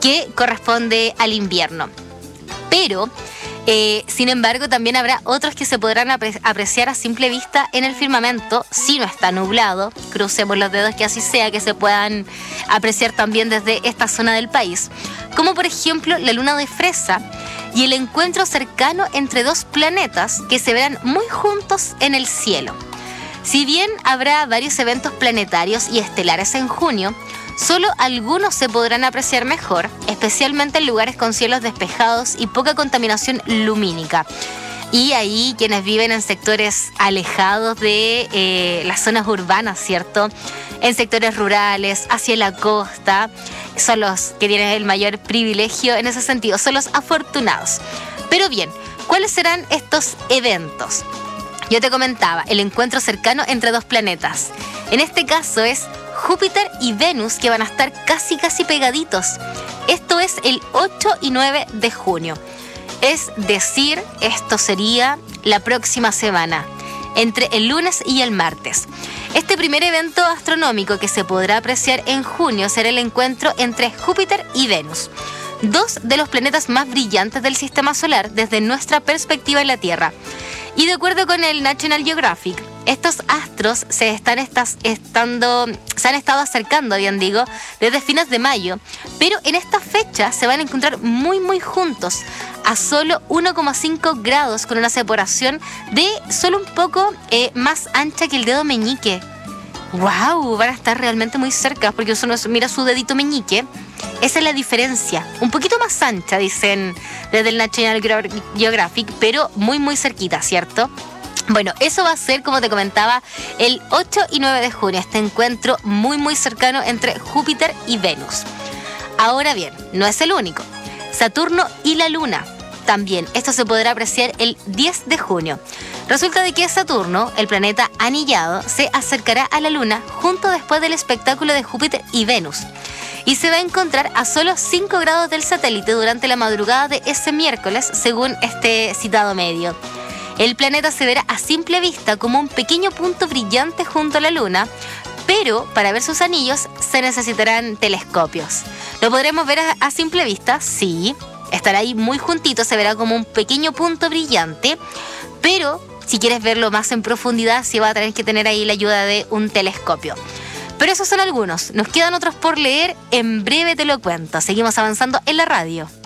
que corresponde al invierno. Pero, sin embargo, también habrá otros que se podrán apreciar a simple vista en el firmamento, si no está nublado. Crucemos los dedos que así sea, que se puedan apreciar también desde esta zona del país. Como por ejemplo la luna de Fresa y el encuentro cercano entre dos planetas que se verán muy juntos en el cielo. Si bien habrá varios eventos planetarios y estelares en junio, solo algunos se podrán apreciar mejor, especialmente en lugares con cielos despejados y poca contaminación lumínica. Y ahí quienes viven en sectores alejados de las zonas urbanas, ¿cierto? En sectores rurales, hacia la costa, son los que tienen el mayor privilegio en ese sentido, son los afortunados. Pero bien, ¿cuáles serán estos eventos? Yo te comentaba, el encuentro cercano entre dos planetas. En este caso es Júpiter y Venus, que van a estar casi pegaditos. Esto es el 8 y 9 de junio. Es decir, esto sería la próxima semana, entre el lunes y el martes. Este primer evento astronómico que se podrá apreciar en junio será el encuentro entre Júpiter y Venus, dos de los planetas más brillantes del sistema solar desde nuestra perspectiva en la Tierra. Y de acuerdo con el National Geographic, estos astros se han estado acercando, bien digo, desde fines de mayo, pero en esta fecha se van a encontrar muy juntos, a solo 1,5 grados, con una separación de solo un poco más ancha que el dedo meñique. ¡Wow! Van a estar realmente muy cerca, porque uno mira su dedito meñique. Esa es la diferencia. Un poquito más ancha, dicen desde el National Geographic, pero muy cerquita, ¿cierto? Bueno, eso va a ser, como te comentaba, el 8 y 9 de junio, este encuentro muy cercano entre Júpiter y Venus. Ahora bien, no es el único. Saturno y la Luna. También, esto se podrá apreciar el 10 de junio. Resulta de que Saturno, el planeta anillado, se acercará a la Luna justo después del espectáculo de Júpiter y Venus. Y se va a encontrar a solo 5 grados del satélite durante la madrugada de ese miércoles, según este citado medio. El planeta se verá a simple vista como un pequeño punto brillante junto a la Luna, pero para ver sus anillos se necesitarán telescopios. ¿Lo podremos ver a simple vista? Sí, estará ahí muy juntito, se verá como un pequeño punto brillante, pero si quieres verlo más en profundidad, sí va a tener que tener ahí la ayuda de un telescopio. Pero esos son algunos, nos quedan otros por leer, en breve te lo cuento. Seguimos avanzando en la radio.